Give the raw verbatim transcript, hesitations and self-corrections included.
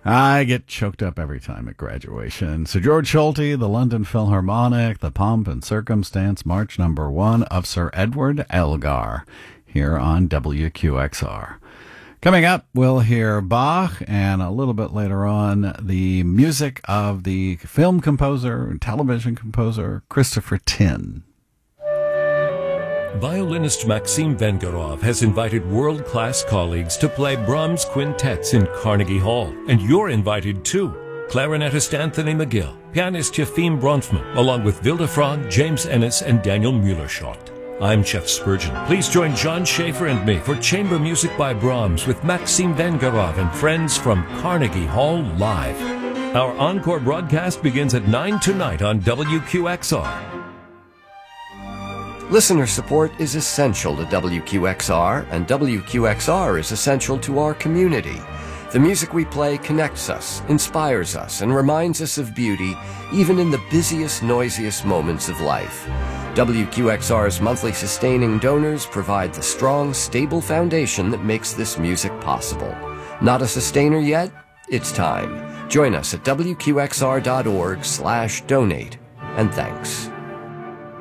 I get choked up every time at graduation. Sir George Solti, the London Philharmonic, the Pomp and Circumstance March number one of Sir Edward Elgar, here on W Q X R. Coming up, we'll hear Bach, and a little bit later on, the music of the film composer and television composer Christopher Tin. Violinist Maxim Vengerov has invited world-class colleagues to play Brahms quintets in Carnegie Hall, and you're invited too. Clarinetist Anthony McGill, pianist Yefim Bronfman, along with Vilde Frog, James Ennis, and Daniel Muellerschott. I'm Jeff Spurgeon. Please join John Schaefer and me for Chamber Music by Brahms with Maxim Vengerov and friends from Carnegie Hall Live. Our encore broadcast begins at nine tonight on W Q X R. Listener support is essential to W Q X R, and W Q X R is essential to our community. The music we play connects us, inspires us, and reminds us of beauty, even in the busiest, noisiest moments of life. W Q X R's monthly sustaining donors provide the strong, stable foundation that makes this music possible. Not a sustainer yet? It's time. Join us at W Q X R dot org slash donate, and thanks.